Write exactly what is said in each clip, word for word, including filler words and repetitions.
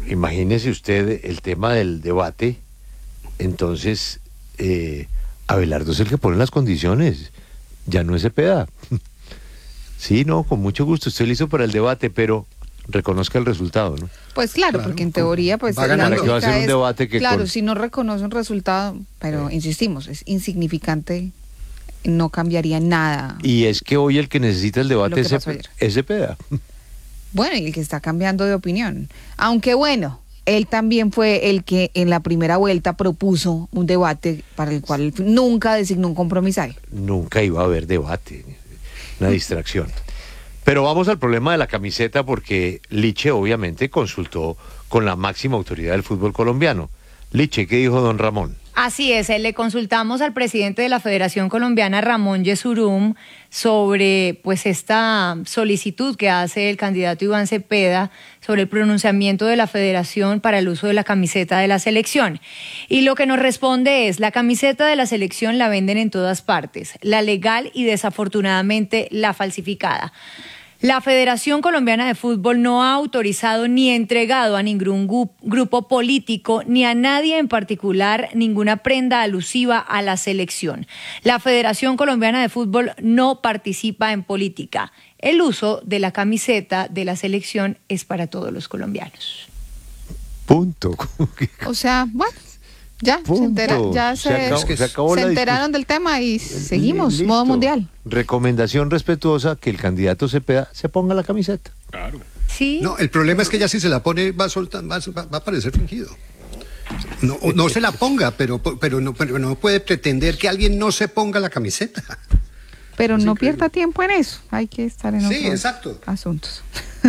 imagínese usted el tema del debate, entonces eh, Abelardo es el que pone las condiciones, ya no es Cepeda. Sí, no, con mucho gusto, estoy listo para el debate, pero reconozca el resultado, ¿no? Pues claro, Claro, porque en teoría, pues va la ganando. ¿Para qué va a ser un es- debate que claro, con- si no reconoce un resultado, pero insistimos, es insignificante, no cambiaría nada. Y es que hoy el que necesita el debate Lo que es, pasó Cepe- ayer. es Cepeda. Bueno, y el que está cambiando de opinión. Aunque bueno, él también fue el que en la primera vuelta propuso un debate para el cual nunca designó un compromisario. Nunca iba a haber debate, una distracción. Pero vamos al problema de la camiseta, porque Liche obviamente consultó con la máxima autoridad del fútbol colombiano. Liche, ¿qué dijo don Ramón? Así es, le consultamos al presidente de la Federación Colombiana, Ramón Yesurum, sobre pues esta solicitud que hace el candidato Iván Cepeda sobre el pronunciamiento de la Federación para el uso de la camiseta de la selección. Y lo que nos responde es: la camiseta de la selección la venden en todas partes, la legal y desafortunadamente la falsificada. La Federación Colombiana de Fútbol no ha autorizado ni entregado a ningún gu- grupo político ni a nadie en particular ninguna prenda alusiva a la selección. La Federación Colombiana de Fútbol no participa en política. El uso de la camiseta de la selección es para todos los colombianos. Punto. O sea, bueno, ya, se, Punto. entera, ya Se se, acabó- se se acabó la enteraron del tema y seguimos, Listo. modo mundial. Recomendación respetuosa, que el candidato Cepeda se ponga la camiseta. Sí. No, el problema es que ya si se la pone va a, soltar, va, a- va a parecer fingido. No, no se la ponga, pero, pero, no, pero no puede pretender que alguien no se ponga la camiseta. Pero Es no increíble. pierda tiempo en eso, hay que estar en Sí, otros exacto. asuntos.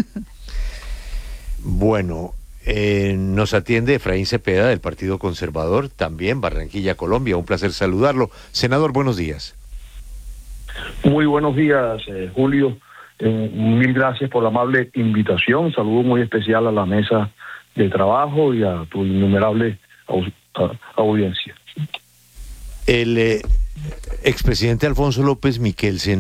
Bueno, eh, nos atiende Efraín Cepeda del Partido Conservador, también Barranquilla, Colombia. Un placer saludarlo. Senador, buenos días. Muy buenos días, eh, Julio. Eh, mil gracias por la amable invitación. Saludo muy especial a la mesa de trabajo y a tu innumerable au- a- audiencia. El eh, expresidente Alfonso López Miquelsen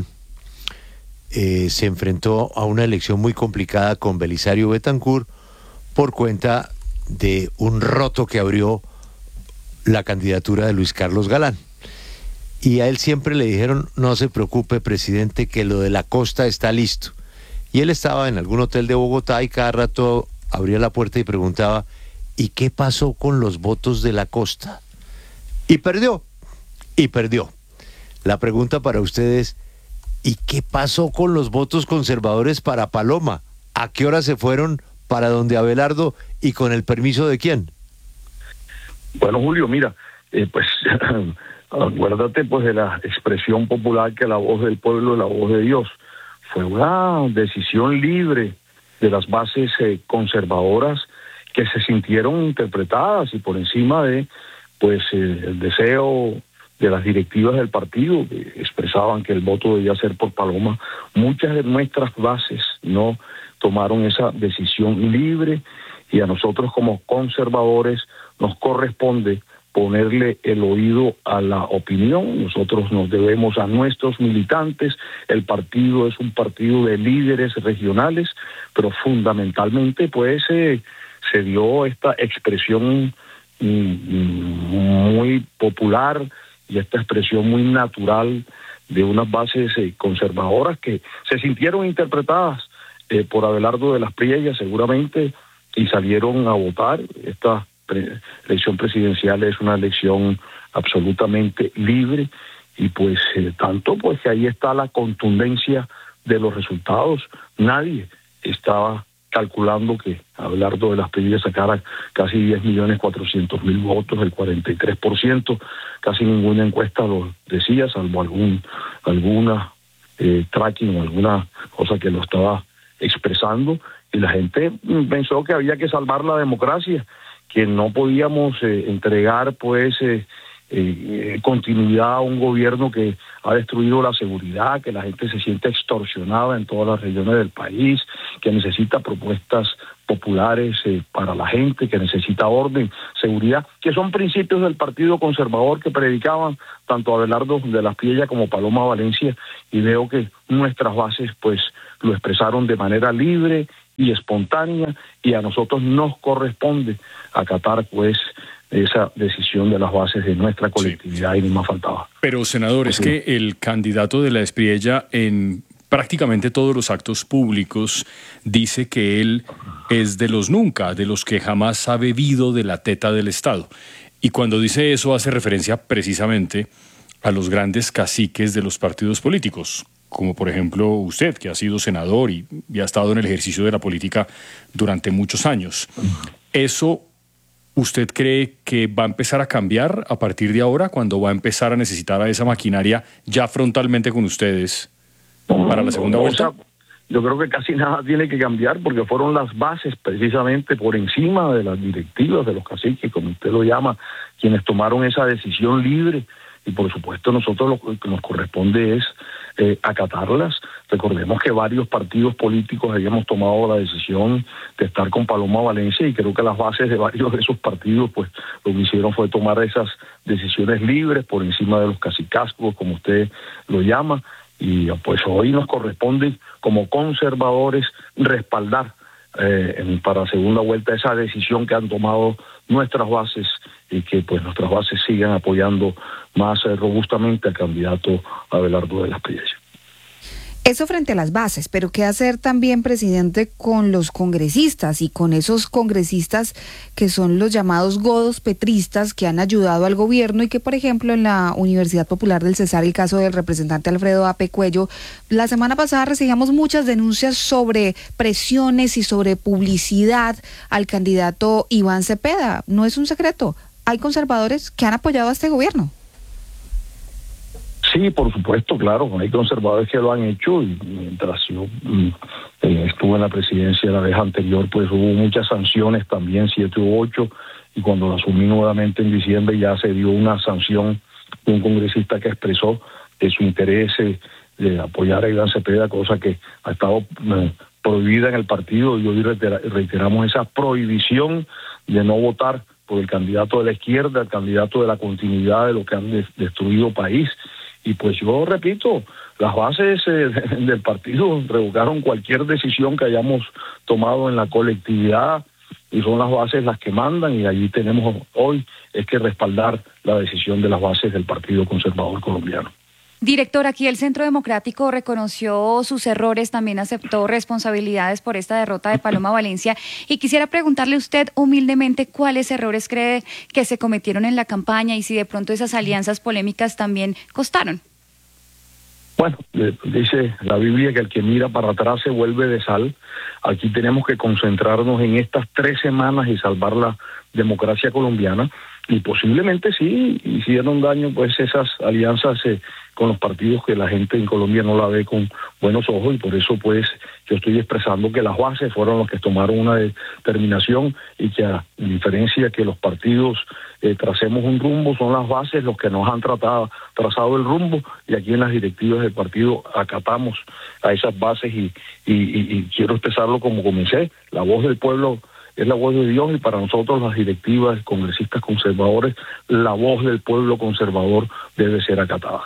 eh, se enfrentó a una elección muy complicada con Belisario Betancur por cuenta de un roto que abrió la candidatura de Luis Carlos Galán. Y a él siempre le dijeron: no se preocupe, presidente, que lo de la costa está listo. Y él estaba en algún hotel de Bogotá y cada rato abría la puerta y preguntaba: ¿y qué pasó con los votos de la costa? Y perdió, y perdió. La pregunta para ustedes: ¿y qué pasó con los votos conservadores para Paloma? ¿A qué hora se fueron para donde Abelardo y con el permiso de quién? Bueno, Julio, mira, eh, pues acuérdate pues de la expresión popular que la voz del pueblo es la voz de Dios. Fue una decisión libre de las bases eh, conservadoras que se sintieron interpretadas y por encima de pues eh, el deseo de las directivas del partido, que expresaban que el voto debía ser por Paloma. Muchas de nuestras bases no tomaron esa decisión libre y a nosotros como conservadores nos corresponde ponerle el oído a la opinión. Nosotros nos debemos a nuestros militantes. El partido es un partido de líderes regionales, pero fundamentalmente pues eh, se dio esta expresión mm, muy popular y esta expresión muy natural de unas bases eh, conservadoras que se sintieron interpretadas eh, por Abelardo de las Priellas seguramente y salieron a votar. Esta pre- elección presidencial es una elección absolutamente libre y pues eh, tanto pues que ahí está la contundencia de los resultados. Nadie estaba calculando que Abelardo de las Priellas sacara casi diez millones cuatrocientos mil votos, el cuarenta y tres por ciento. Casi ninguna encuesta lo decía, salvo algún alguna eh, tracking o alguna cosa que lo estaba expresando, y la gente pensó que había que salvar la democracia, que no podíamos eh, entregar pues eh, eh, continuidad a un gobierno que ha destruido la seguridad, que la gente se siente extorsionada en todas las regiones del país, que necesita propuestas populares eh, para la gente, que necesita orden, seguridad, que son principios del Partido Conservador que predicaban tanto Abelardo de las Priellas como Paloma Valencia, y veo que nuestras bases pues lo expresaron de manera libre y espontánea, y a nosotros nos corresponde acatar pues esa decisión de las bases de nuestra colectividad, sí. Y ni más faltaba. Pero, senador, es que el candidato de la Espriella en prácticamente todos los actos públicos dice que él es de los nunca, de los que jamás ha bebido de la teta del Estado. Y cuando dice eso hace referencia precisamente a los grandes caciques de los partidos políticos, como por ejemplo usted, que ha sido senador y, y ha estado en el ejercicio de la política durante muchos años. ¿Eso usted cree que va a empezar a cambiar a partir de ahora, cuando va a empezar a necesitar a esa maquinaria ya frontalmente con ustedes para la segunda vuelta? Yo creo que casi nada tiene que cambiar, porque fueron las bases precisamente por encima de las directivas de los caciques, como usted lo llama, quienes tomaron esa decisión libre, y por supuesto nosotros lo que nos corresponde es eh, acatarlas. Recordemos que varios partidos políticos habíamos tomado la decisión de estar con Paloma Valencia, y creo que las bases de varios de esos partidos pues lo que hicieron fue tomar esas decisiones libres por encima de los cacicazgos, como usted lo llama. Y pues hoy nos corresponde como conservadores respaldar eh, para la segunda vuelta esa decisión que han tomado nuestras bases, y que pues nuestras bases sigan apoyando más eh, robustamente al candidato Abelardo de la Espriella. Eso frente a las bases, pero ¿qué hacer también, presidente, con los congresistas y con esos congresistas que son los llamados godos petristas, que han ayudado al gobierno y que, por ejemplo, en la Universidad Popular del Cesar, el caso del representante Alfredo Ape Cuello, la semana pasada recibíamos muchas denuncias sobre presiones y sobre publicidad al candidato Iván Cepeda? No es un secreto, hay conservadores que han apoyado a este gobierno. Sí, por supuesto, claro, hay conservadores que lo han hecho, y mientras yo eh, estuve en la presidencia la vez anterior, pues hubo muchas sanciones también, siete u ocho, y cuando la asumí nuevamente en diciembre ya se dio una sanción de un congresista que expresó de su interés eh, de apoyar a Iván Cepeda, cosa que ha estado eh, prohibida en el partido, y hoy reitera, reiteramos esa prohibición de no votar por el candidato de la izquierda, el candidato de la continuidad de lo que han de, destruido país. Y pues yo repito, las bases eh, del partido revocaron cualquier decisión que hayamos tomado en la colectividad, y son las bases las que mandan, y allí tenemos hoy es que respaldar la decisión de las bases del Partido Conservador Colombiano. Director, aquí el Centro Democrático reconoció sus errores, también aceptó responsabilidades por esta derrota de Paloma Valencia, y quisiera preguntarle a usted humildemente cuáles errores cree que se cometieron en la campaña y si de pronto esas alianzas polémicas también costaron. Bueno, dice la Biblia que el que mira para atrás se vuelve de sal. Aquí tenemos que concentrarnos en estas tres semanas y salvar la democracia colombiana, y posiblemente sí hicieron daño pues esas alianzas eh, con los partidos que la gente en Colombia no la ve con buenos ojos, y por eso pues yo estoy expresando que las bases fueron los que tomaron una determinación, y que a diferencia que los partidos eh, tracemos un rumbo, son las bases los que nos han tratado, trazado el rumbo, y aquí en las directivas del partido acatamos a esas bases, y, y, y, y quiero expresarlo como comencé: la voz del pueblo es la voz de Dios, y para nosotros las directivas, congresistas conservadores, la voz del pueblo conservador debe ser acatada.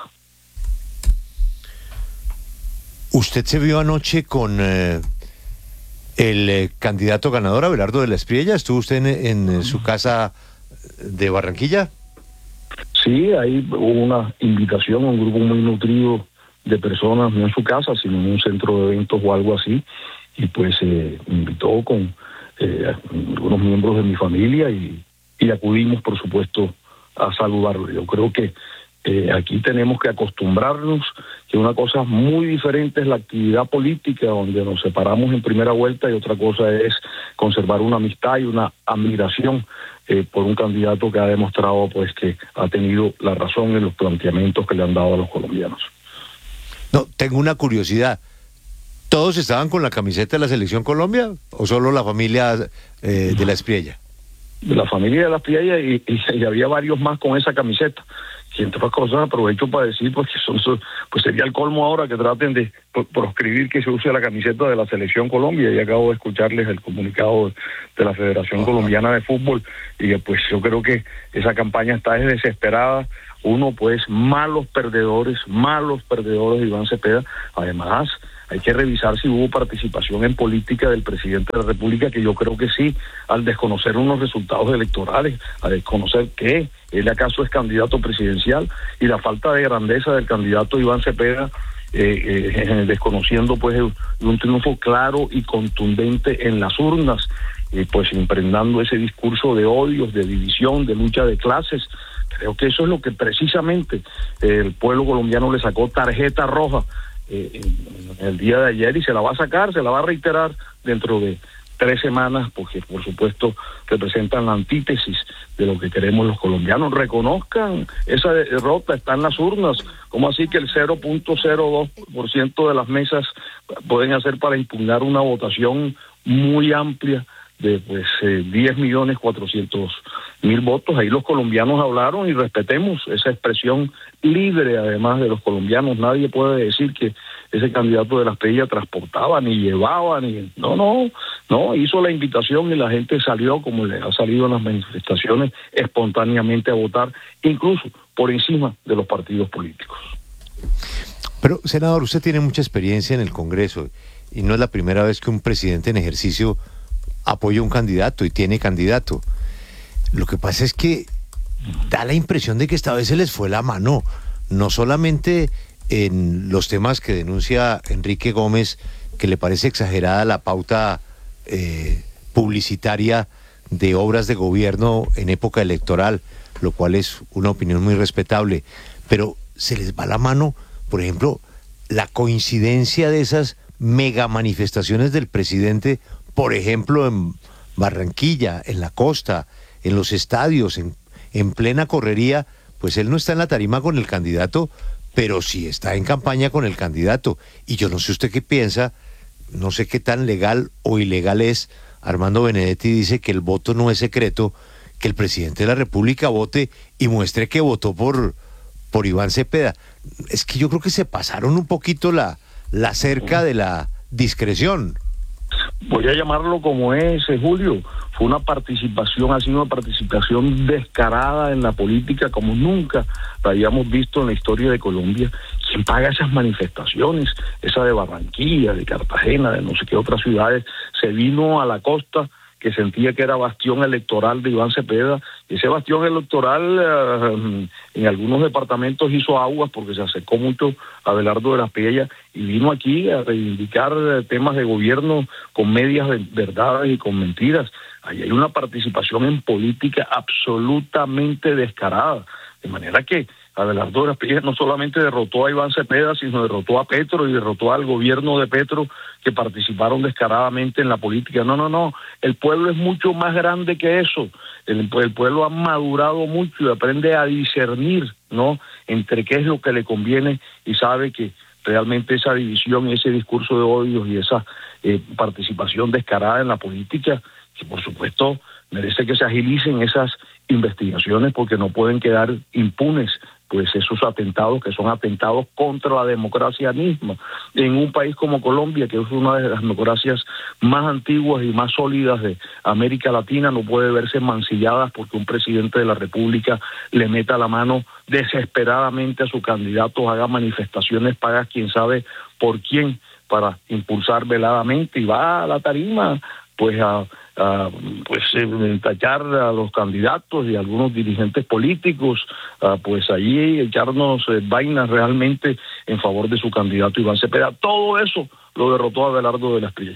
¿Usted se vio anoche con eh, el eh, candidato ganador, Abelardo de la Espriella? ¿Estuvo usted en, en su casa de Barranquilla? Sí, ahí hubo una invitación a un grupo muy nutrido de personas, no en su casa, sino en un centro de eventos o algo así, y pues eh, me invitó con eh, algunos miembros de mi familia, y, y acudimos, por supuesto, a saludarlo. Yo creo que Eh, aquí tenemos que acostumbrarnos que una cosa muy diferente es la actividad política, donde nos separamos en primera vuelta, y otra cosa es conservar una amistad y una admiración eh, por un candidato que ha demostrado pues que ha tenido la razón en los planteamientos que le han dado a los colombianos. No, tengo una curiosidad. ¿Todos estaban con la camiseta de la Selección Colombia o solo la familia eh, de la Espriella? De la familia de la Espriella, y, y, y había varios más con esa camiseta. Y entre otras cosas aprovecho para decir pues que son, son, pues sería el colmo ahora que traten de proscribir que se use la camiseta de la Selección Colombia, y acabo de escucharles el comunicado de la Federación Colombiana de Fútbol, y que pues yo creo que esa campaña está desesperada. uno pues malos perdedores, malos perdedores de Iván Cepeda. Además, hay que revisar si hubo participación en política del presidente de la República, que yo creo que sí, al desconocer unos resultados electorales, a desconocer que él acaso es candidato presidencial, y la falta de grandeza del candidato Iván Cepeda, eh, eh, desconociendo pues un triunfo claro y contundente en las urnas, y pues impregnando ese discurso de odios, de división, de lucha de clases. Creo que eso es lo que precisamente el pueblo colombiano le sacó tarjeta roja eh, en el día de ayer, y se la va a sacar, se la va a reiterar dentro de tres semanas, porque por supuesto representan la antítesis de lo que queremos los colombianos. Reconozcan esa derrota, está en las urnas. ¿Cómo así que el cero punto cero dos por ciento de las mesas pueden hacer para impugnar una votación muy amplia de pues eh, diez millones cuatrocientos mil votos? Ahí los colombianos hablaron, y respetemos esa expresión libre además de los colombianos. Nadie puede decir que ese candidato de Las Pellas transportaba, ni llevaba, ni... No, no, no, hizo la invitación y la gente salió, como le ha salido en las manifestaciones, espontáneamente a votar, incluso por encima de los partidos políticos. Pero, senador, usted tiene mucha experiencia en el Congreso, y no es la primera vez que un presidente en ejercicio apoya un candidato y tiene candidato. Lo que pasa es que da la impresión de que esta vez se les fue la mano, no solamente en los temas que denuncia Enrique Gómez, que le parece exagerada la pauta eh, publicitaria de obras de gobierno en época electoral, lo cual es una opinión muy respetable, pero se les va la mano, por ejemplo, la coincidencia de esas mega manifestaciones del presidente, por ejemplo, en Barranquilla, en la costa, en los estadios, en, en plena correría. Pues él no está en la tarima con el candidato, pero sí está en campaña con el candidato. Y yo no sé usted qué piensa, no sé qué tan legal o ilegal es. Armando Benedetti dice que el voto no es secreto, que el presidente de la República vote y muestre que votó por, por Iván Cepeda. Es que yo creo que se pasaron un poquito la, la cerca de la discreción. Voy a llamarlo como es, Julio. Fue una participación, ha sido una participación descarada en la política como nunca la habíamos visto en la historia de Colombia. ¿Quién paga esas manifestaciones? Esa de Barranquilla, de Cartagena, de no sé qué otras ciudades. Se vino a la costa, que sentía que era bastión electoral de Iván Cepeda. Ese bastión electoral uh, en algunos departamentos hizo aguas porque se acercó mucho a Abelardo de Las Pellas y vino aquí a reivindicar temas de gobierno con medias verdades y con mentiras. Ahí hay una participación en política absolutamente descarada, de manera que Abelardo de Las Pellas no solamente derrotó a Iván Cepeda, sino derrotó a Petro y derrotó al gobierno de Petro, que participaron descaradamente en la política. No, no, no, el pueblo es mucho más grande que eso. El, el pueblo ha madurado mucho y aprende a discernir, ¿no?, entre qué es lo que le conviene, y sabe que realmente esa división y ese discurso de odios y esa eh, participación descarada en la política, que por supuesto merece que se agilicen esas investigaciones, porque no pueden quedar impunes pues esos atentados, que son atentados contra la democracia misma. En un país como Colombia, que es una de las democracias más antiguas y más sólidas de América Latina, no puede verse mancilladas porque un presidente de la República le meta la mano desesperadamente a su candidato, haga manifestaciones, paga quién sabe por quién, para impulsar veladamente, y va a la tarima pues a Uh, pues eh, tachar a los candidatos y a algunos dirigentes políticos, uh, pues allí echarnos eh, vainas realmente en favor de su candidato Iván Cepeda. Todo eso lo derrotó Abelardo de Las Pellas.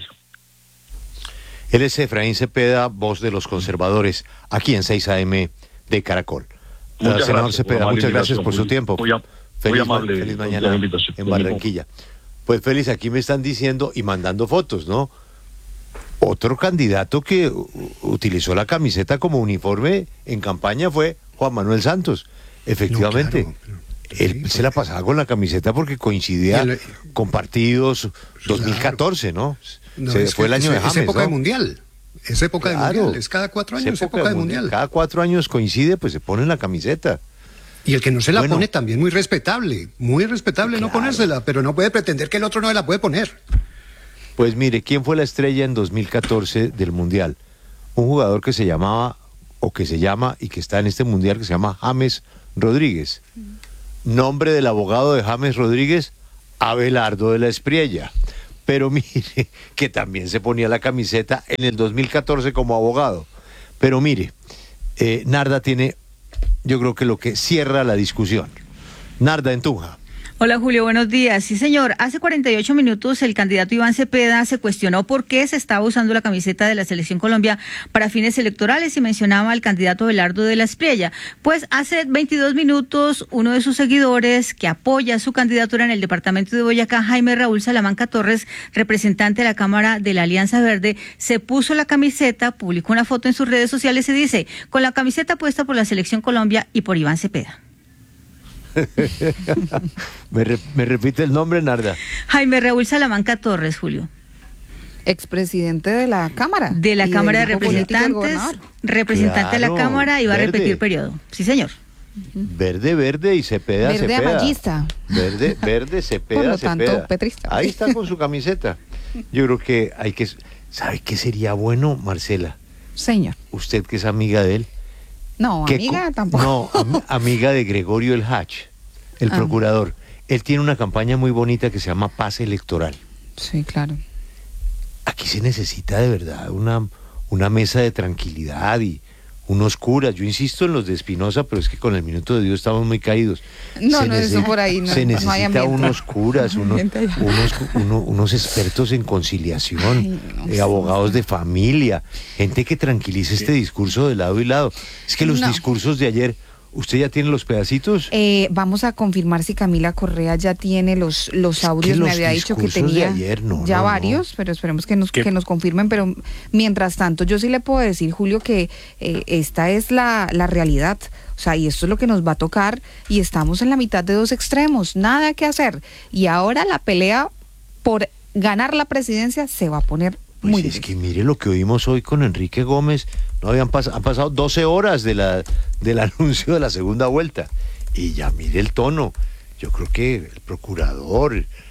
Él es Efraín Cepeda, voz de los conservadores, aquí en seis A M de Caracol. Uh, senador Cepeda, muchas gracias por su tiempo. Muy, feliz, muy amable. Feliz mañana en Barranquilla. Pues feliz, aquí me están diciendo y mandando fotos, ¿no? Otro candidato que utilizó la camiseta como uniforme en campaña fue Juan Manuel Santos. Efectivamente, no, claro, pero, él sí, se la pasaba con la camiseta porque coincidía el, con partidos dos mil catorce, ¿no? no se fue el año es, de James, es época ¿no? de mundial. Es época claro, de mundial, es cada cuatro años, es época, época de mundial. mundial. Cada cuatro años coincide, pues se pone la camiseta. Y el que no se la bueno, pone también muy respetable, muy respetable claro. no ponérsela, pero no puede pretender que el otro no se la puede poner. Pues mire, ¿quién fue la estrella en dos mil catorce del Mundial? Un jugador que se llamaba, o que se llama, y que está en este Mundial, que se llama James Rodríguez. Nombre del abogado de James Rodríguez, Abelardo de la Espriella. Pero mire, que también se ponía la camiseta en el dos mil catorce como abogado. Pero mire, eh, Narda tiene, yo creo que lo que cierra la discusión. Narda, en Tunja. Hola Julio, buenos días. Sí señor, hace cuarenta y ocho minutos el candidato Iván Cepeda se cuestionó por qué se estaba usando la camiseta de la Selección Colombia para fines electorales y mencionaba al candidato Abelardo de la Espriella. Pues hace veintidós minutos uno de sus seguidores que apoya su candidatura en el departamento de Boyacá, Jaime Raúl Salamanca Torres, representante de la Cámara de la Alianza Verde, se puso la camiseta, publicó una foto en sus redes sociales y dice, con la camiseta puesta por la Selección Colombia y por Iván Cepeda. ¿Me, re, ¿Me repite el nombre, Narda? Jaime Raúl Salamanca Torres, Julio. Expresidente de la Cámara. De la Cámara de Representantes, representante claro, de la Cámara y va verde. a repetir periodo. Sí, señor. Verde, verde y Cepeda, Verde Cepeda. amallista. Verde, verde, Cepeda, Por lo tanto, Cepeda. petrista. Ahí está con su camiseta. Yo creo que hay que... ¿Sabe qué sería bueno, Marcela? Señor. Usted que es amiga de él. No, que amiga co- tampoco. No, am- amiga de Gregorio El Hach, el Ah. procurador. Él tiene una campaña muy bonita que se llama Paz Electoral. Sí, claro. Aquí se necesita de verdad una, una mesa de tranquilidad y unos curas. Yo insisto en los de Espinosa, pero es que con el minuto de Dios estamos muy caídos. No, Se no, eso por ahí no- se no hay necesita ambiente. unos curas, No hay unos, ambiente allá. unos, uno- unos expertos en conciliación, Ay, no, eh, sí, abogados de familia, gente que tranquilice este discurso de lado y lado. Es que los No. discursos de ayer, ¿usted ya tiene los pedacitos? Eh, vamos a confirmar si Camila Correa ya tiene los, los Es que audios. los Me había dicho que discursos de tenía ayer, no, ya no, no. varios, pero esperemos que nos, ¿Qué? que nos confirmen. Pero mientras tanto, yo sí le puedo decir, Julio, que eh, esta es la, la realidad. O sea, y esto es lo que nos va a tocar y estamos en la mitad de dos extremos, nada que hacer. Y ahora la pelea por ganar la presidencia se va a poner Pues muy es difícil. que mire lo que oímos hoy con Enrique Gómez. No habían pas- han pasado doce horas de la, del anuncio de la segunda vuelta. Y ya mire el tono. Yo creo que el procurador,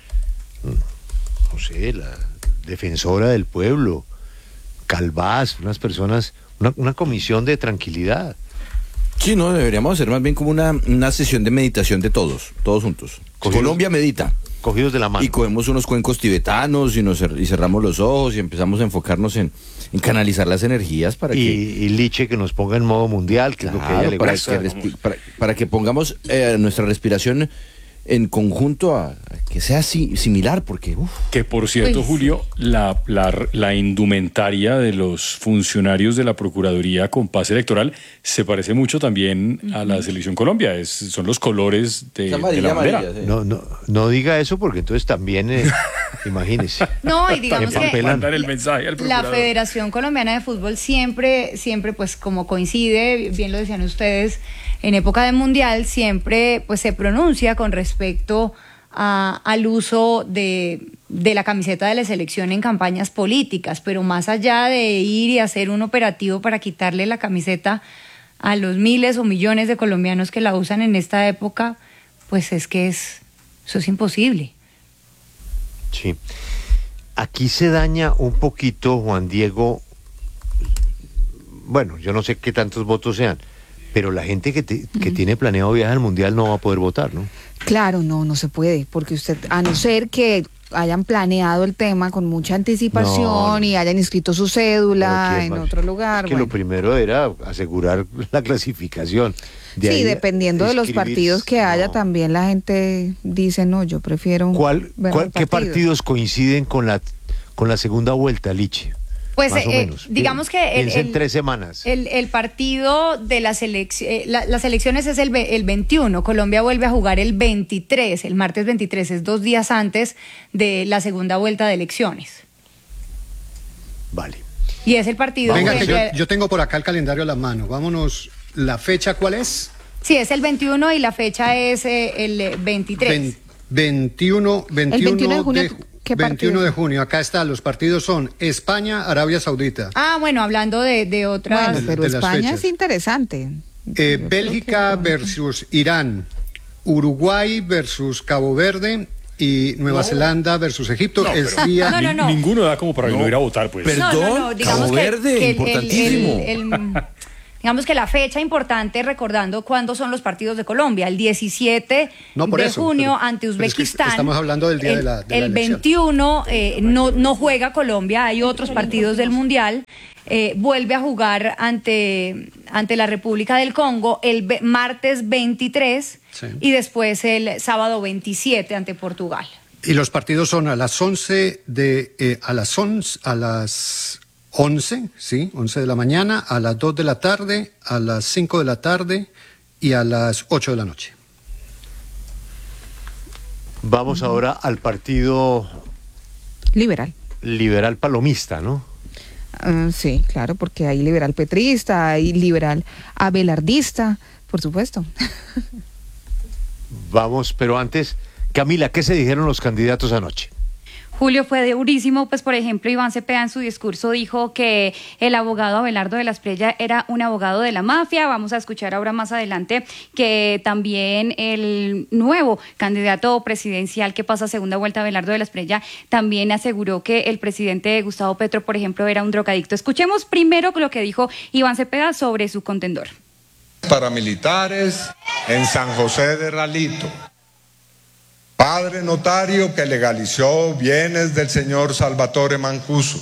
mm, no sé, la defensora del pueblo, Calvás, unas personas, una, una comisión de tranquilidad. Sí, no, deberíamos hacer más bien como una, una sesión de meditación de todos, todos juntos. Cogidos- Colombia medita. Cogidos de la mano. Y cogemos unos cuencos tibetanos y nos cer- y cerramos los ojos y empezamos a enfocarnos en, en canalizar las energías para y, que... y Liche que nos ponga en modo mundial, que es lo que a ella Claro, le para, gusta. que respi- para, para que pongamos eh, nuestra respiración en conjunto a, a que sea si- similar, porque... uf, Que por cierto, Uy, sí. Julio, la, la, la indumentaria de los funcionarios de la Procuraduría con paz electoral se parece mucho también a la Selección Colombia. Es, son los colores de, es de amarilla, la bandera. amarilla, sí. No, no, no diga eso porque entonces también, eh, imagínese. No, y digamos Para que Mandan el mensaje al la procurador. Federación Colombiana de Fútbol siempre, siempre, pues como coincide, bien lo decían ustedes, en época de mundial, siempre pues se pronuncia con respecto a- al uso de, de la camiseta de la selección en campañas políticas, pero más allá de ir y hacer un operativo para quitarle la camiseta a los miles o millones de colombianos que la usan en esta época, pues es que es, eso es imposible. Sí. Aquí se daña un poquito, Juan Diego. Bueno, yo no sé qué tantos votos sean, pero la gente que, te- que tiene planeado viajar al Mundial no va a poder votar, ¿no? Claro, no, no se puede, porque usted, a no ser que hayan planeado el tema con mucha anticipación No, no. y hayan inscrito su cédula Pero qué en mal. otro lugar. Es que bueno. lo primero era asegurar la clasificación. De Sí, ahí dependiendo de los escribir- partidos que haya, no. también la gente dice, no, yo prefiero ¿Cuál, ver cuál- el ¿Qué partido". partidos coinciden con la, con la segunda vuelta, Liche? Pues Más o eh, menos. digamos que el, Piensa en el- tres semanas. El, el partido de las elecciones, la, las elecciones es el, ve- el veintiuno, Colombia vuelve a jugar el veintitrés, el martes veintitrés, es dos días antes de la segunda vuelta de elecciones. Vale. Y es el partido Venga, que que yo, ya- yo tengo por acá el calendario a la mano. Vámonos. ¿La fecha cuál es? Sí, es el veintiuno y la fecha es eh, el eh, veintitrés. Vein- veintiuno, veintiuno, veintiuno de junio, ¿qué veintiuno partido? de junio. Acá está, los partidos son España, Arabia Saudita, Ah, bueno, hablando de, de otras... Bueno, de- pero de las España fechas. es interesante. eh, Yo creo Bélgica que- versus Irán, Uruguay versus Cabo Verde y Nueva Zelanda versus Egipto. es día... No, no, no. Ninguno da como para no ir a votar, pues. Pero- No, no, no, Perdón, digamos Cabo que- Verde, que el- importantísimo. el- el- el- digamos que la fecha importante, recordando cuándo son los partidos de Colombia, el diecisiete no, por de eso, junio pero, ante pero Uzbekistán. Es que estamos hablando del día el, de la, de el la elección. veintiuno eh, no, no juega Colombia, hay otros partidos del Mundial. Eh, vuelve a jugar ante, ante la República del Congo el ve- martes veintitrés sí. y después el sábado veintisiete ante Portugal. Y los partidos son a las once de eh, a las once a las once, sí, once de la mañana, a las dos de la tarde, a las cinco de la tarde y a las ocho de la noche. Vamos uh-huh. ahora al partido liberal. Liberal palomista, ¿no? Uh, sí, claro, porque hay liberal petrista, hay liberal abelardista, por supuesto. Vamos, pero antes, Camila, ¿qué se dijeron los candidatos anoche? Julio, fue durísimo, pues por ejemplo Iván Cepeda en su discurso dijo que el abogado Abelardo de la Espriella era un abogado de la mafia. Vamos a escuchar ahora más adelante que también el nuevo candidato presidencial que pasa a segunda vuelta, Abelardo de la Espriella, también aseguró que el presidente Gustavo Petro, por ejemplo, era un drogadicto. Escuchemos primero lo que dijo Iván Cepeda sobre su contendor. Paramilitares en San José de Ralito. Padre notario que legalizó bienes del señor Salvatore Mancuso.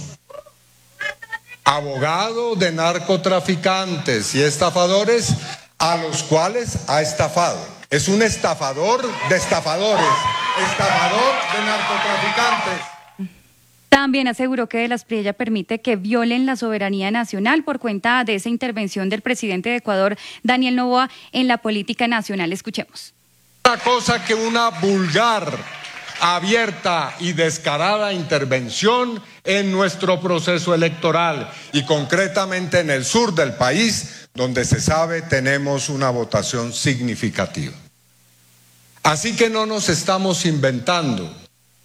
Abogado de narcotraficantes y estafadores a los cuales ha estafado. Es un estafador de estafadores, estafador de narcotraficantes. También aseguró que de la Espriella permite que violen la soberanía nacional por cuenta de esa intervención del presidente de Ecuador, Daniel Noboa, en la política nacional. Escuchemos. Una cosa que una vulgar, abierta y descarada intervención en nuestro proceso electoral y concretamente en el sur del país, donde se sabe tenemos una votación significativa. Así que no nos estamos inventando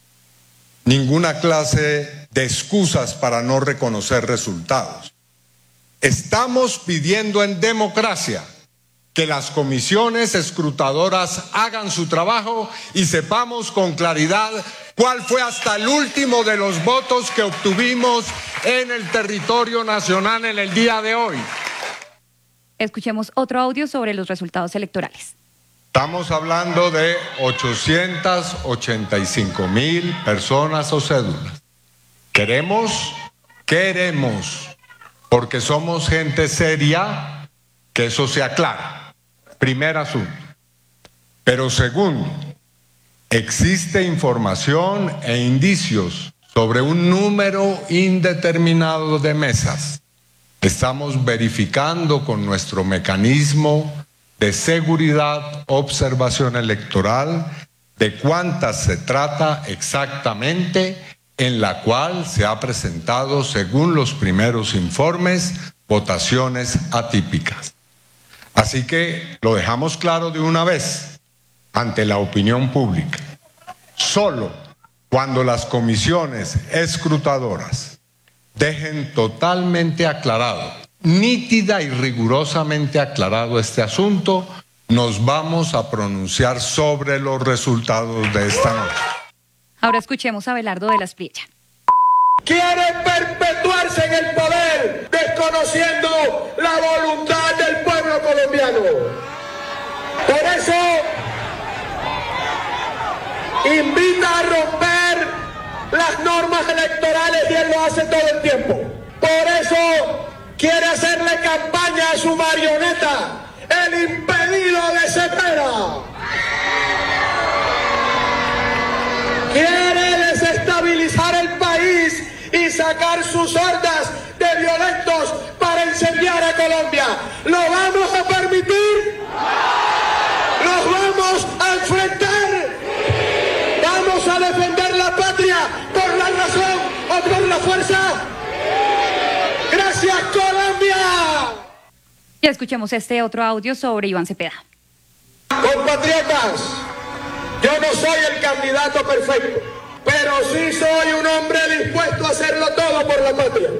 ninguna clase de excusas para no reconocer resultados. Estamos pidiendo en democracia que las comisiones escrutadoras hagan su trabajo y sepamos con claridad cuál fue hasta el último de los votos que obtuvimos en el territorio nacional en el día de hoy. Escuchemos otro audio sobre los resultados electorales. Estamos hablando de ochocientas ochenta y cinco mil personas o cédulas. Queremos, queremos, porque somos gente seria, que eso se aclara. Primer asunto. Pero segundo, existe información e indicios sobre un número indeterminado de mesas. Estamos verificando con nuestro mecanismo de seguridad, observación electoral, de cuántas se trata exactamente, en la cual se ha presentado, según los primeros informes, votaciones atípicas. Así que lo dejamos claro de una vez ante la opinión pública. Solo cuando las comisiones escrutadoras dejen totalmente aclarado, nítida y rigurosamente aclarado este asunto, nos vamos a pronunciar sobre los resultados de esta noche. Ahora escuchemos a Abelardo de la Espriella. Quiere perpetuarse en el poder, desconociendo la voluntad del pueblo colombiano. Por eso invita a romper las normas electorales y él lo hace todo el tiempo. Por eso quiere hacerle campaña a su marioneta, el impedido de Cepeda. Quiere desestabilizar el país y sacar sus hordas de violentos para incendiar a Colombia. ¿Lo vamos a permitir? ¿Los vamos a enfrentar? ¿Vamos a defender la patria por la razón o por la fuerza? ¡Gracias, Colombia! Y escuchemos este otro audio sobre Iván Cepeda. Compatriotas, yo no soy el candidato perfecto, pero sí soy un hombre dispuesto a hacerlo todo por la patria.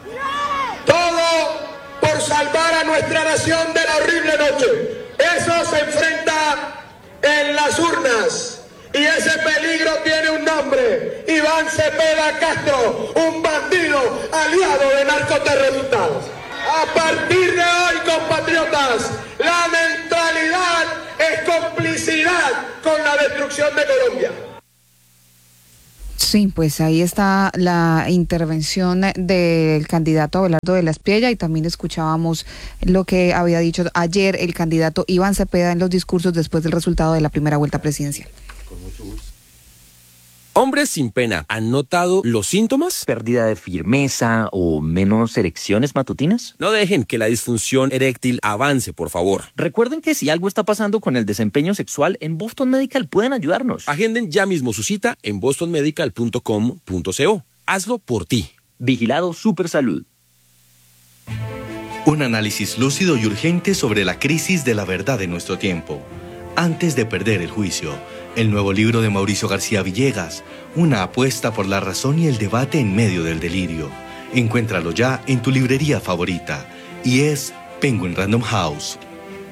Todo por salvar a nuestra nación de la horrible noche. Eso se enfrenta en las urnas. Y ese peligro tiene un nombre: Iván Cepeda Castro, un bandido aliado de narcoterroristas. A partir de hoy, compatriotas, la neutralidad es complicidad con la destrucción de Colombia. Sí, pues ahí está la intervención del candidato Abelardo de la Espriella y también escuchábamos lo que había dicho ayer el candidato Iván Cepeda en los discursos después del resultado de la primera vuelta presidencial. Con mucho gusto. Hombres sin pena, ¿han notado los síntomas? ¿Pérdida de firmeza o menos erecciones matutinas? No dejen que la disfunción eréctil avance, por favor. Recuerden que si algo está pasando con el desempeño sexual, en Boston Medical pueden ayudarnos. Agenden ya mismo su cita en boston medical punto com punto co. Hazlo por ti. Vigilado Supersalud. Un análisis lúcido y urgente sobre la crisis de la verdad de nuestro tiempo. Antes de perder el juicio. El nuevo libro de Mauricio García Villegas, una apuesta por la razón y el debate en medio del delirio. Encuéntralo ya en tu librería favorita. Y es Penguin Random House.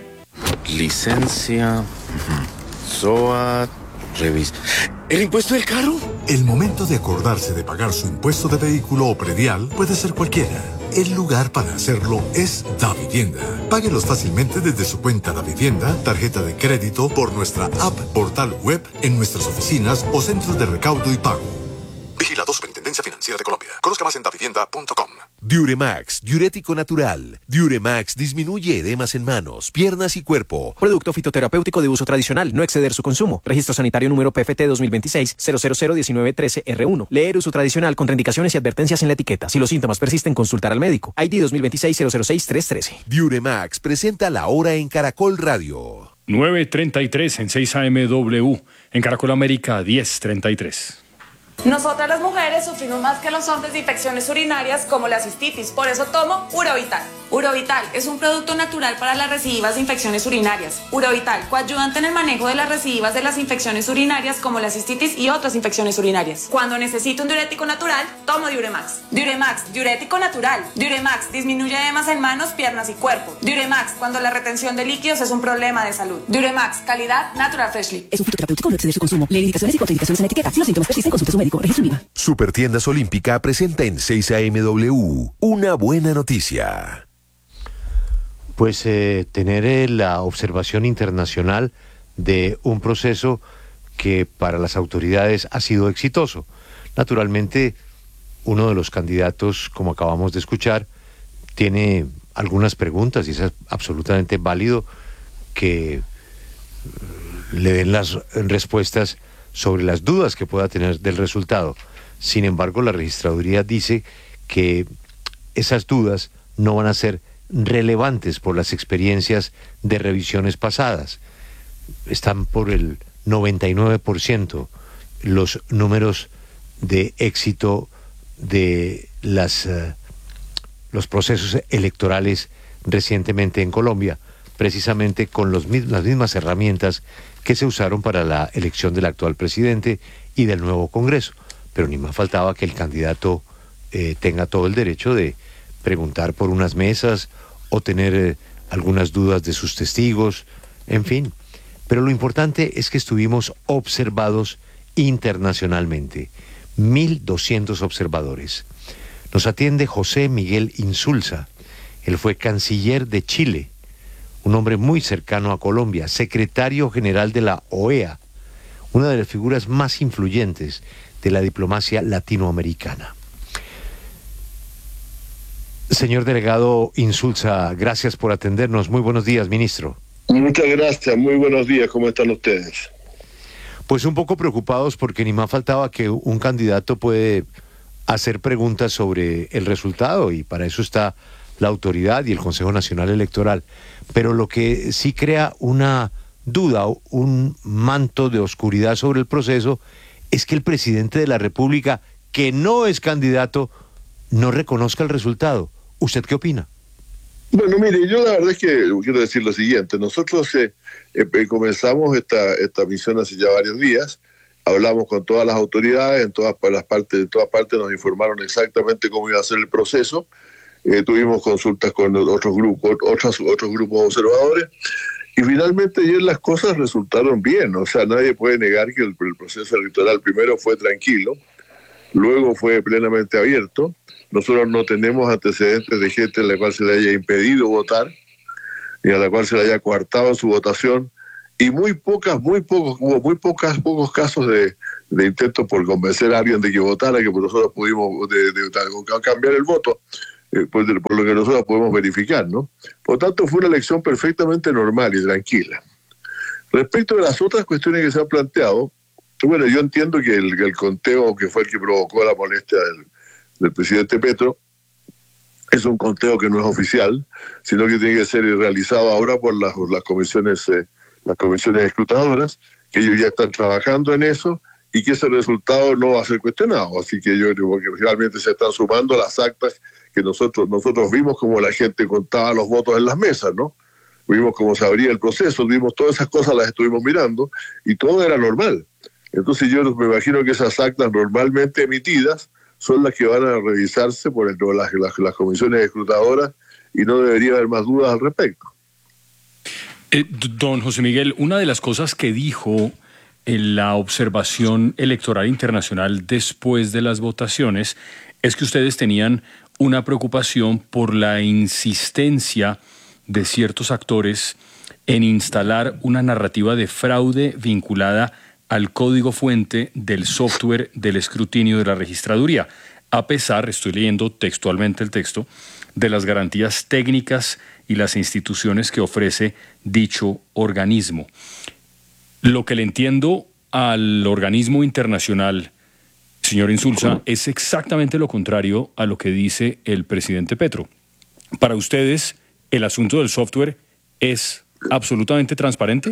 Licencia, S O A, revista. ¿El impuesto del carro? El momento de acordarse de pagar su impuesto de vehículo o predial puede ser cualquiera. El lugar para hacerlo es Davivienda. Páguelos fácilmente desde su cuenta Davivienda, tarjeta de crédito, por nuestra app, portal web, en nuestras oficinas o centros de recaudo y pago. Vigilado Superintendencia Financiera de Colombia. Conozca más en davivienda punto com. Diuremax, diurético natural. Diuremax disminuye edemas en manos, piernas y cuerpo. Producto fitoterapéutico de uso tradicional, no exceder su consumo. Registro sanitario número P F T dos mil veintiséis cero cero cero diecinueve trece R uno. Leer uso tradicional, contraindicaciones y advertencias en la etiqueta. Si los síntomas persisten, consultar al médico. I D dos mil veintiséis cero cero seis tres trece. Diuremax presenta la hora en Caracol Radio. nueve treinta y tres en seis A M W. En Caracol América diez treinta y tres. Nosotras las mujeres sufrimos más que los hombres de infecciones urinarias como la cistitis, por eso tomo Urovital. Urovital es un producto natural para las recidivas de infecciones urinarias. Urovital, coayudante en el manejo de las recidivas de las infecciones urinarias como la cistitis y otras infecciones urinarias. Cuando necesito un diurético natural, tomo Diuremax. Diuremax, diurético natural. Diuremax disminuye edemas en manos, piernas y cuerpo. Diuremax, cuando la retención de líquidos es un problema de salud. Diuremax, calidad Natural Freshly. Es un fitoterapéutico, no exceder su consumo. Lee indicaciones y contraindicaciones en la etiqueta. Si los síntomas persisten, consulte a su médico. Registro IVA. Supertiendas Olímpica presenta en seis A M W una buena noticia. Pues eh, tener eh, la observación internacional de un proceso que para las autoridades ha sido exitoso. Naturalmente, uno de los candidatos, como acabamos de escuchar, tiene algunas preguntas y es absolutamente válido que le den las respuestas sobre las dudas que pueda tener del resultado. Sin embargo, la registraduría dice que esas dudas no van a ser relevantes por las experiencias de revisiones pasadas. Están por el noventa y nueve por ciento los números de éxito de las, uh, los procesos electorales recientemente en Colombia, precisamente con los, las mismas herramientas que se usaron para la elección del actual presidente y del nuevo Congreso. Pero ni más faltaba que el candidato eh, tenga todo el derecho de preguntar por unas mesas o tener eh, algunas dudas de sus testigos, en fin. Pero lo importante es que estuvimos observados internacionalmente, mil doscientos observadores. Nos atiende José Miguel Insulza. Él fue canciller de Chile, un hombre muy cercano a Colombia, secretario general de la O E A, una de las figuras más influyentes de la diplomacia latinoamericana. Señor delegado Insulza, gracias por atendernos. Muy buenos días, ministro. Muchas gracias, muy buenos días. ¿Cómo están ustedes? Pues un poco preocupados porque ni más faltaba que un candidato puede hacer preguntas sobre el resultado y para eso está la autoridad y el Consejo Nacional Electoral. Pero lo que sí crea una duda, un manto de oscuridad sobre el proceso, es que el presidente de la República, que no es candidato, no reconozca el resultado. ¿Usted qué opina? Bueno, mire, yo la verdad es que quiero decir lo siguiente. Nosotros eh, eh, comenzamos esta, esta misión hace ya varios días. Hablamos con todas las autoridades, en todas las partes, de todas partes nos informaron exactamente cómo iba a ser el proceso. Eh, tuvimos consultas con otros grupos, otros, otros grupos observadores. Y finalmente ayer las cosas resultaron bien. O sea, nadie puede negar que el, el proceso electoral primero fue tranquilo. luego fue plenamente abierto. Nosotros no tenemos antecedentes de gente a la cual se le haya impedido votar, ni a la cual se le haya coartado su votación, y muy pocas, muy pocos, hubo muy pocas, pocos casos de, de intentos por convencer a alguien de que votara, que nosotros pudimos de, de, de cambiar el voto, eh, por, por lo que nosotros podemos verificar, ¿no? Por lo tanto, fue una elección perfectamente normal y tranquila. Respecto de las otras cuestiones que se han planteado, bueno, yo entiendo que el, que el conteo que fue el que provocó la molestia del, del presidente Petro es un conteo que no es oficial, sino que tiene que ser realizado ahora por las, las comisiones eh, las comisiones escrutadoras, que ellos ya están trabajando en eso y que ese resultado no va a ser cuestionado. Así que yo creo que realmente se están sumando las actas que nosotros nosotros vimos como la gente contaba los votos en las mesas, ¿no? Vimos cómo se abría el proceso, vimos todas esas cosas, las estuvimos mirando y todo era normal. Entonces yo me imagino que esas actas normalmente emitidas son las que van a revisarse por el, las, las, las comisiones escrutadoras y no debería haber más dudas al respecto. Eh, don José Miguel, una de las cosas que dijo en la observación electoral internacional después de las votaciones es que ustedes tenían una preocupación por la insistencia de ciertos actores en instalar una narrativa de fraude vinculada al código fuente del software del escrutinio de la registraduría, a pesar, estoy leyendo textualmente el texto, de las garantías técnicas y las instituciones que ofrece dicho organismo. Lo que le entiendo al organismo internacional, señor Insulza, es exactamente lo contrario a lo que dice el presidente Petro. Para ustedes, ¿el asunto del software es absolutamente transparente?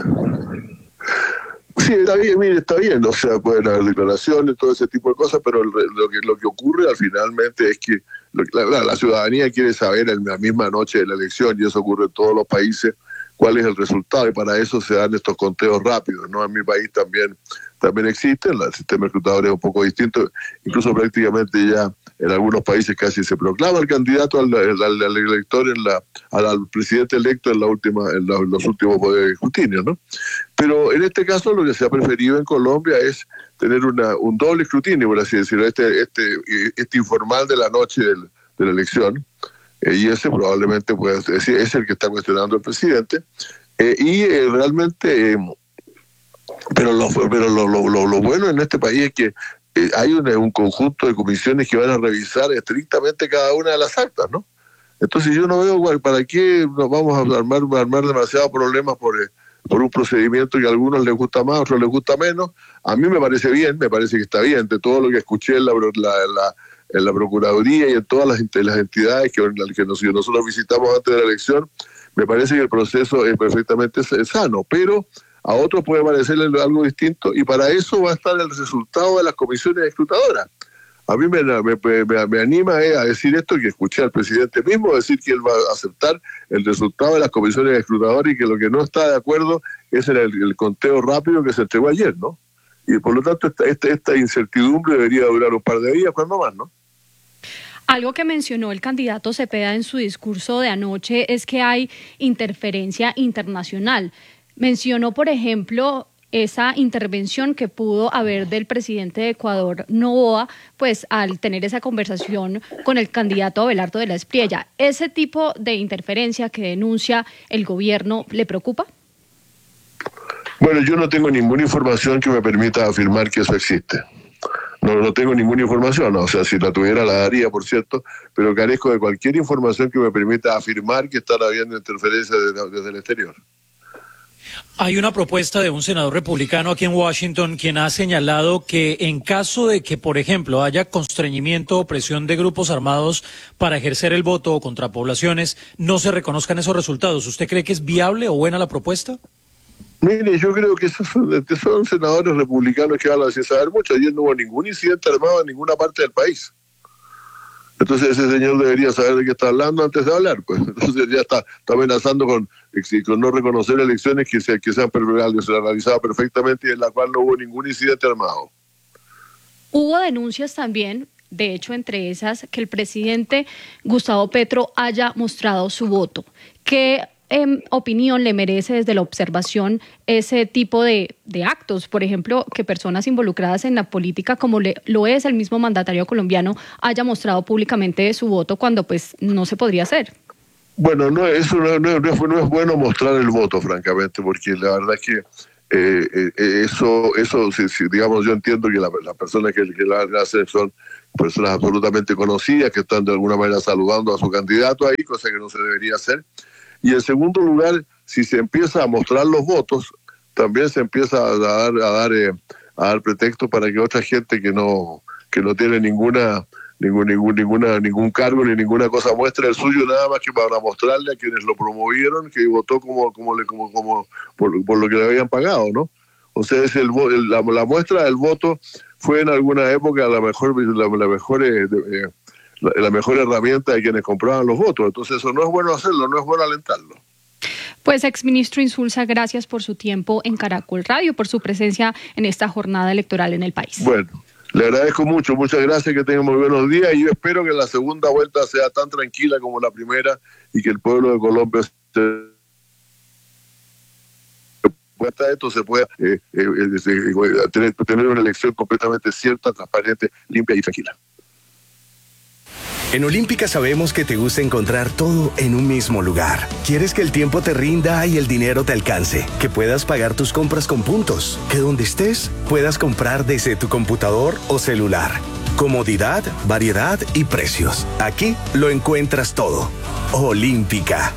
Sí, está bien, mire, está bien, o sea, pues las declaraciones, todo ese tipo de cosas, pero lo que, lo que ocurre al finalmente es que la, la ciudadanía quiere saber en la misma noche de la elección, y eso ocurre en todos los países, cuál es el resultado, y para eso se dan estos conteos rápidos, ¿no? En mi país también, también existen, el sistema escrutador es un poco distinto, incluso prácticamente ya en algunos países casi se proclama el candidato al, al, al elector, en la, al, al presidente electo en, la última, en la, los últimos escrutinios, ¿no? Pero en este caso lo que se ha preferido en Colombia es tener una, un doble escrutinio, por así decirlo, este, este, este informal de la noche del, de la elección, eh, y ese probablemente puede decir, es el que está cuestionando el presidente, eh, y eh, realmente, eh, pero, lo, pero lo, lo, lo, lo bueno en este país es que eh, hay un, un conjunto de comisiones que van a revisar estrictamente cada una de las actas, ¿no? Entonces yo no veo para qué nos vamos a armar, a armar demasiados problemas por... Eh, por un procedimiento que a algunos les gusta más, a otros les gusta menos. A mí me parece bien, me parece que está bien, de todo lo que escuché en la, la, la, en la Procuraduría y en todas las, las entidades que, que nosotros visitamos antes de la elección, me parece que el proceso es perfectamente sano, pero a otros puede parecerle algo distinto, y para eso va a estar el resultado de las comisiones escrutadoras. A mí me, me, me, me anima eh, a decir esto, que escuché al presidente mismo decir que él va a aceptar el resultado de las comisiones escrutadoras y que lo que no está de acuerdo es el, el conteo rápido que se entregó ayer, ¿no? Y por lo tanto esta, esta, esta incertidumbre debería durar un par de días, cuando más, ¿no? Algo que mencionó el candidato Cepeda en su discurso de anoche es que hay interferencia internacional. Mencionó, por ejemplo, esa intervención que pudo haber del presidente de Ecuador, Noboa, pues al tener esa conversación con el candidato Abelardo de la Espriella. ¿Ese tipo de interferencia que denuncia el gobierno le preocupa? Bueno, yo no tengo ninguna información que me permita afirmar que eso existe. No, no tengo ninguna información, no. O sea, si la tuviera la daría, por cierto, pero carezco de cualquier información que me permita afirmar que están habiendo interferencia desde, desde el exterior. Hay una propuesta de un senador republicano aquí en Washington quien ha señalado que en caso de que, por ejemplo, haya constreñimiento o presión de grupos armados para ejercer el voto contra poblaciones, no se reconozcan esos resultados. ¿Usted cree que es viable o buena la propuesta? Mire, yo creo que esos son, son senadores republicanos que hablan sin saber mucho. Ayer no hubo ningún incidente armado en ninguna parte del país. Entonces ese señor debería saber de qué está hablando antes de hablar, pues. Entonces ya está, está amenazando con, con no reconocer elecciones que se, que se han realizado perfectamente y en la cual no hubo ningún incidente armado. Hubo denuncias también, de hecho entre esas, que el presidente Gustavo Petro haya mostrado su voto. ¿Qué eh, opinión le merece desde la observación ese tipo de, de actos? Por ejemplo, que personas involucradas en la política, como le, lo es el mismo mandatario colombiano, haya mostrado públicamente su voto cuando pues no se podría hacer. Bueno, no, eso no, no, no, es, no es bueno mostrar el voto, francamente, porque la verdad es que eh, eh, eso, eso si, si, digamos, yo entiendo que las la personas que, que la hacen son personas absolutamente conocidas, que están de alguna manera saludando a su candidato ahí, cosa que no se debería hacer. Y en segundo lugar, si se empieza a mostrar los votos, también se empieza a dar, a dar, eh, a dar pretexto para que otra gente que no, que no tiene ninguna... Ningún, ningún, ninguna, ningún cargo ni ninguna cosa muestra el suyo, nada más que para mostrarle a quienes lo promovieron que votó como como le como como por, por lo que le habían pagado, ¿no? O sea, es el, el la, la muestra del voto fue en alguna época la mejor la, la mejor eh, eh, la, la mejor herramienta de quienes compraban los votos. Entonces eso no es bueno hacerlo, no es bueno alentarlo. Pues, exministro Insulza, gracias por su tiempo en Caracol Radio, por su presencia en esta jornada electoral en el país. Bueno. Le agradezco mucho, muchas gracias, que tengan muy buenos días y yo espero que la segunda vuelta sea tan tranquila como la primera y que el pueblo de Colombia se pueda, esto se pueda eh, eh, eh, tener, tener una elección completamente cierta, transparente, limpia y tranquila. En Olímpica sabemos que te gusta encontrar todo en un mismo lugar. Quieres que el tiempo te rinda y el dinero te alcance, que puedas pagar tus compras con puntos, que donde estés puedas comprar desde tu computador o celular. Comodidad, variedad y precios. Aquí lo encuentras todo. Olímpica.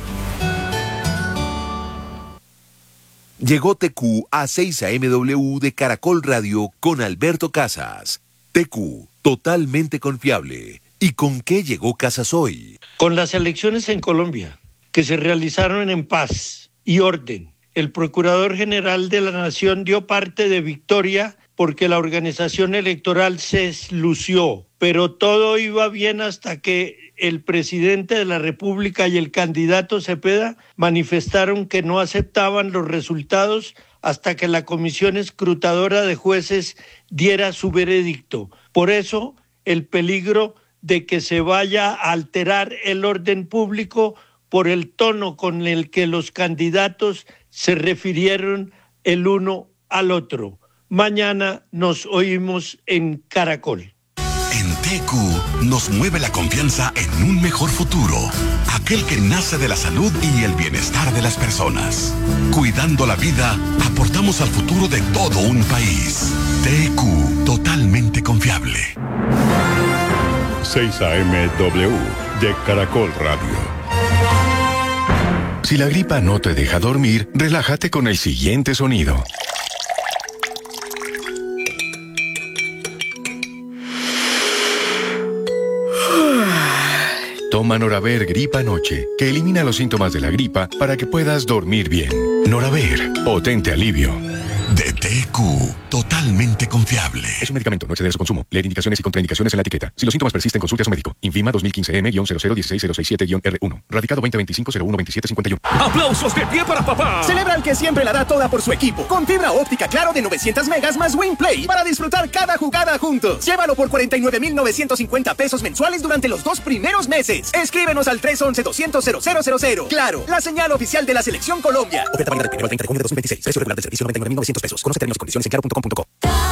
Llegó T Q a seis A M W de Caracol Radio con Alberto Casas. T Q, totalmente confiable. ¿Y con qué llegó Casas hoy? Con las elecciones en Colombia, que se realizaron en paz y orden. El Procurador General de la Nación dio parte de victoria porque la organización electoral se lució, pero todo iba bien hasta que el presidente de la República y el candidato Cepeda manifestaron que no aceptaban los resultados hasta que la Comisión Escrutadora de Jueces diera su veredicto. Por eso, el peligro de que se vaya a alterar el orden público por el tono con el que los candidatos se refirieron el uno al otro. Mañana nos oímos en Caracol. En T Q nos mueve la confianza en un mejor futuro, aquel que nace de la salud y el bienestar de las personas. Cuidando la vida, aportamos al futuro de todo un país. T Q, totalmente confiable. seis A M W de Caracol Radio. Si la gripa no te deja dormir, relájate con el siguiente sonido. Toma Noraver Gripa Noche, que elimina los síntomas de la gripa para que puedas dormir bien. Noraver, potente alivio. De T Q, totalmente confiable. Es un medicamento, no exceder su consumo. Leer indicaciones y contraindicaciones en la etiqueta. Si los síntomas persisten, consulte a su médico. Infima dos mil quince M cero cero uno seis cero seis siete R uno. Radicado veinte veinticinco cero uno veintisiete cincuenta y uno. ¡Aplausos de pie para papá! Celebra al que siempre la da toda por su equipo. Con fibra óptica Claro de novecientos megas más WinPlay para disfrutar cada jugada juntos. Llévalo por cuarenta y nueve mil novecientos cincuenta pesos mensuales durante los dos primeros meses. Escríbenos al tres once doscientos cero cero cero cero. Claro, la señal oficial de la Selección Colombia. Oferta válida del primero al treinta de junio de dos mil veintiséis. Precio regular del servicio noventa y nueve mil novecientos pesos. Conoce términos y condiciones en claro punto com punto co.